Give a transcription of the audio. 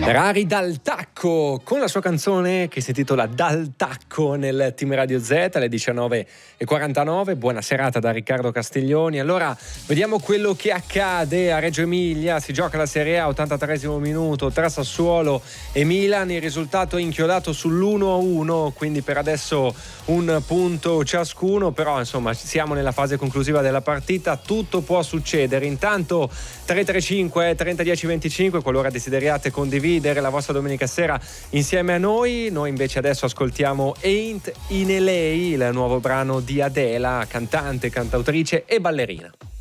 Rari Dal Tacco con la sua canzone che si intitola Dal Tacco nel Team Radio Z alle 19:49. Buona serata da Riccardo Castiglioni. Allora vediamo quello che accade a Reggio Emilia. Si gioca la Serie A, 83esimo minuto tra Sassuolo e Milan. Il risultato è inchiodato sull'1-1, quindi per adesso un punto ciascuno, però insomma siamo nella fase conclusiva della partita, tutto può succedere. Intanto 335 30 10 25 qualora desideriate condividere la vostra domenica sera insieme a noi. Noi invece adesso ascoltiamo Ain't in LA, il nuovo brano di Adele, cantante, cantautrice e ballerina.